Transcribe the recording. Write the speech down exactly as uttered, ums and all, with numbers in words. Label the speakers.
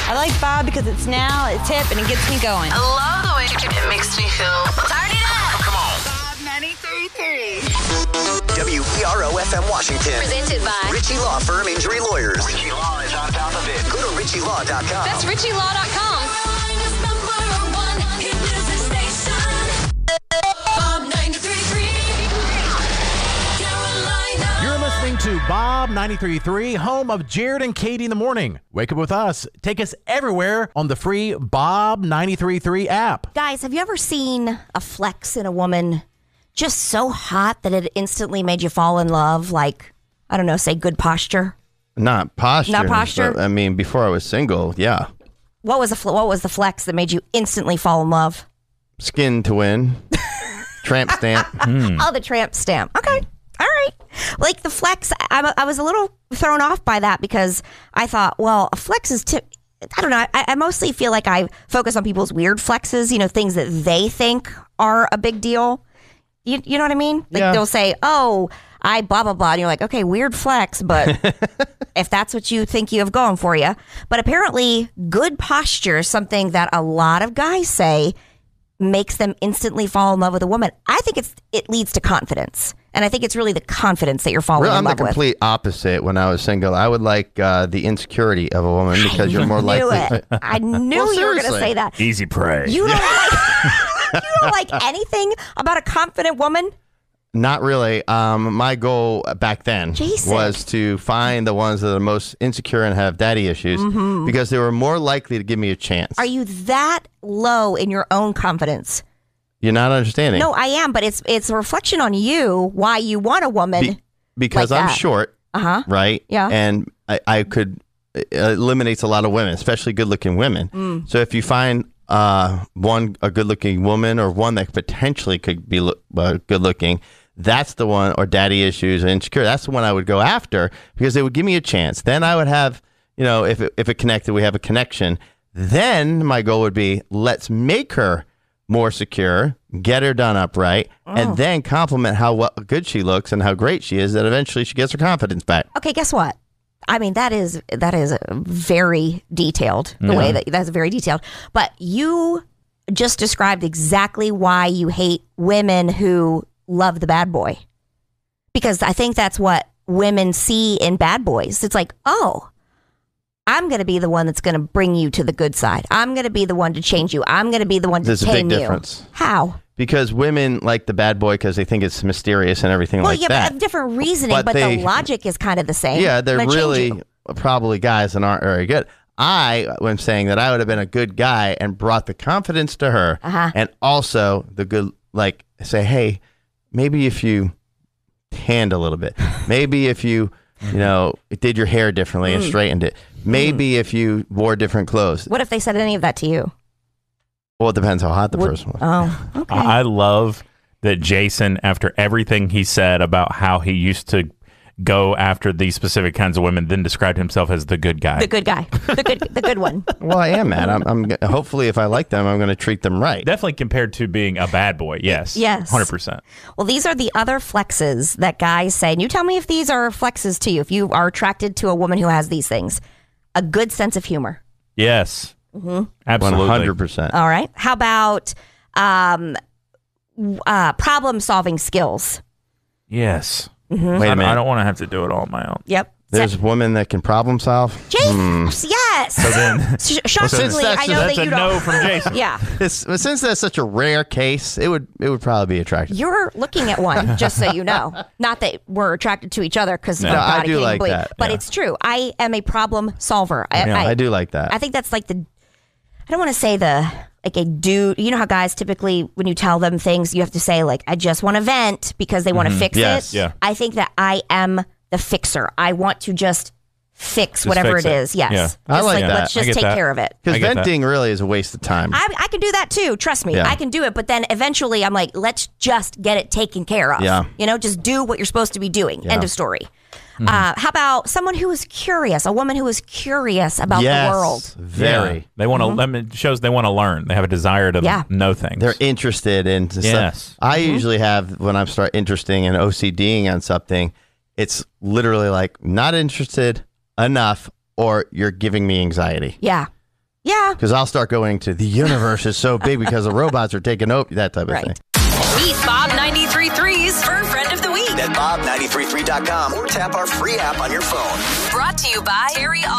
Speaker 1: I like Bob because it's now, it's hip, and it gets me going.
Speaker 2: I love the way it makes me feel. Turn it up.
Speaker 3: Come on.
Speaker 2: Bob ninety-three point three.
Speaker 3: W E R O F M Washington.
Speaker 2: Presented by
Speaker 3: Ritchie Law Firm Injury Lawyers.
Speaker 4: Ritchie Law is on top of it.
Speaker 3: Go to ritchie law dot com.
Speaker 2: That's ritchie law dot com.
Speaker 5: You're listening to Bob ninety-three point three, home of Jared and Katie in the morning. Wake up with us. Take us everywhere on the free Bob ninety-three point three app.
Speaker 6: Guys, have you ever seen a flex in a woman just so hot that it instantly made you fall in love? Like, I don't know, say good posture.
Speaker 7: Not posture.
Speaker 6: Not posture?
Speaker 7: But, I mean, before I was single, yeah.
Speaker 6: What was the fl- what was the flex that made you instantly fall in love?
Speaker 7: Skin to win. Tramp stamp.
Speaker 5: Mm.
Speaker 6: Oh, the tramp stamp. Okay. All right. Like the flex, I, I was a little thrown off by that because I thought, well, a flex is tip. I don't know. I, I mostly feel like I focus on people's weird flexes, you know, things that they think are a big deal. You, you know what I mean? Like
Speaker 7: Yeah.
Speaker 6: they'll say, oh, I blah, blah, blah. And you're like, okay, weird flex, but if that's what you think you have going for you. But apparently good posture is something that a lot of guys say makes them instantly fall in love with a woman. I think it's it leads to confidence. And I think it's really the confidence that you're falling
Speaker 7: Really,
Speaker 6: in
Speaker 7: I'm the
Speaker 6: love with.
Speaker 7: complete opposite when I was single. I would like uh, the insecurity of a woman because you're more
Speaker 6: knew
Speaker 7: likely.
Speaker 6: it. I knew
Speaker 7: Well,
Speaker 6: you were going to
Speaker 7: seriously.
Speaker 6: say that.
Speaker 5: Easy prey.
Speaker 6: You don't like you don't like anything about a confident woman?
Speaker 7: Not really. Um, my goal back then
Speaker 6: Jason.
Speaker 7: was to find the ones that are the most insecure and have daddy issues because they were more likely to give me a chance.
Speaker 6: Mm-hmm. Are you that low in your own confidence?
Speaker 7: You're not understanding.
Speaker 6: No, I am, but it's it's a reflection on you why you want a woman.
Speaker 7: Be- because
Speaker 6: like
Speaker 7: I'm
Speaker 6: that.
Speaker 7: short,
Speaker 6: Uh-huh.
Speaker 7: right?
Speaker 6: Yeah.
Speaker 7: And I, I could it eliminates a lot of women, especially good-looking women.
Speaker 6: Mm.
Speaker 7: So if you find uh, one a good-looking woman or one that potentially could be lo- uh, good-looking, that's the one, or daddy issues or insecure. That's the one I would go after because they would give me a chance. Then I would have, you know, if it, if it connected, we have a connection. Then my goal would be let's make her more secure, get her done upright,
Speaker 6: Oh.
Speaker 7: and then compliment how well, good she looks and how great she is. That eventually she gets her confidence back.
Speaker 6: Okay, guess what? I mean, that is that is very detailed. The way that that's very detailed. But you just described exactly why you hate women who love the bad boy. Because I think that's what women see in bad boys. It's like, oh, I'm going to be the one that's going to bring you to the good side. I'm going to be the one to change you. I'm going to be the one to
Speaker 7: There's a big
Speaker 6: tame you.
Speaker 7: difference.
Speaker 6: How?
Speaker 7: Because women like the bad boy because they think it's mysterious and everything
Speaker 6: Well,
Speaker 7: like
Speaker 6: yeah,
Speaker 7: that.
Speaker 6: but different reasoning, but,
Speaker 7: But
Speaker 6: the
Speaker 7: they-
Speaker 6: logic is kind of the same.
Speaker 7: Yeah, they're
Speaker 6: I'm gonna change
Speaker 7: really
Speaker 6: you.
Speaker 7: probably guys that aren't very good. I am saying that I would have been a good guy and brought the confidence to her,
Speaker 6: Uh-huh.
Speaker 7: and also the good, like say, hey, maybe if you tanned a little bit, maybe if you, you know, did your hair differently and straightened it, maybe if you wore different clothes.
Speaker 6: What if they said any of that to you?
Speaker 7: Well, it depends how hot the
Speaker 6: Would-
Speaker 7: person was.
Speaker 6: Oh, okay.
Speaker 5: I I love that Jason, after everything he said about how he used to go after these specific kinds of women, then described himself as the good guy.
Speaker 6: The good guy, the good, the good one.
Speaker 7: Well, I am, man. I'm, I'm g- hopefully if I like them, I'm going to treat them right.
Speaker 5: Definitely compared to being a bad boy. Yes.
Speaker 6: Yes.
Speaker 5: one hundred percent.
Speaker 6: Well, these are the other flexes that guys say. And you tell me if these are flexes to you, if you are attracted to a woman who has these things. A good sense of humor.
Speaker 5: Yes.
Speaker 6: Mm-hmm.
Speaker 5: Absolutely.
Speaker 7: one hundred percent.
Speaker 6: All right. How about um, uh, problem solving skills?
Speaker 5: Yes.
Speaker 7: Wait
Speaker 5: I,
Speaker 7: a
Speaker 5: I
Speaker 7: minute.
Speaker 5: don't want to have to do it all on my own.
Speaker 6: Yep.
Speaker 7: There's women that can problem solve.
Speaker 6: James, yes.
Speaker 5: So then,
Speaker 6: Sh- shockingly,
Speaker 7: that's-
Speaker 6: I know
Speaker 7: that's
Speaker 6: that
Speaker 5: that's a
Speaker 6: you don't.
Speaker 5: no from Jason.
Speaker 6: Yeah.
Speaker 7: This, since that's such a rare case, it would it would probably be attractive.
Speaker 6: You're looking at one, just so you know. Not that we're attracted to each other, because
Speaker 7: No, I do like that,
Speaker 6: But
Speaker 7: yeah.
Speaker 6: it's true. I am a problem solver. I,
Speaker 7: Yeah,
Speaker 6: I,
Speaker 7: I do like that.
Speaker 6: I think that's like the. I don't want to say the like a dude. You know how guys typically, when you tell them things, you have to say like, "I just want to vent," because they want to fix
Speaker 7: Yes.
Speaker 6: it.
Speaker 5: Yeah.
Speaker 6: I think that I am the fixer. I want to just fix
Speaker 5: Just
Speaker 6: whatever
Speaker 5: fix
Speaker 6: it
Speaker 5: it.
Speaker 6: is. Yes.
Speaker 5: Yeah.
Speaker 6: Just
Speaker 7: I like that.
Speaker 6: Let's
Speaker 5: I
Speaker 6: just
Speaker 5: get
Speaker 6: take
Speaker 5: that.
Speaker 6: care of it.
Speaker 7: Because
Speaker 5: I get that.
Speaker 7: venting really is a waste of time.
Speaker 6: I, I can do that too. Trust me,
Speaker 7: Yeah.
Speaker 6: I can do it. But then eventually, I'm like, let's just get it taken care of.
Speaker 7: Yeah.
Speaker 6: You know, just do what you're supposed to be doing.
Speaker 7: Yeah.
Speaker 6: End of story. Uh, how about someone who is curious? A woman who is curious about
Speaker 7: yes,
Speaker 6: the world.
Speaker 7: very.
Speaker 5: Yeah. They want to.
Speaker 6: Mm-hmm.
Speaker 5: I mean, it shows they want to learn. They have a desire to
Speaker 6: Yeah.
Speaker 5: know things.
Speaker 7: They're interested in stuff.
Speaker 5: Yes.
Speaker 7: I
Speaker 6: Mm-hmm.
Speaker 7: usually have when I start interesting and OCDing on something, it's literally like not interested enough, or you're giving me anxiety.
Speaker 6: Yeah. Yeah.
Speaker 7: Because I'll start going to the universe is so big because the robots are taking over, that type of
Speaker 6: Right.
Speaker 7: thing.
Speaker 2: Meet Bob ninety-three point three's Fur Friend of the Week.
Speaker 3: At bob nine three three dot com or tap our free app on your phone.
Speaker 2: Brought to you by Terry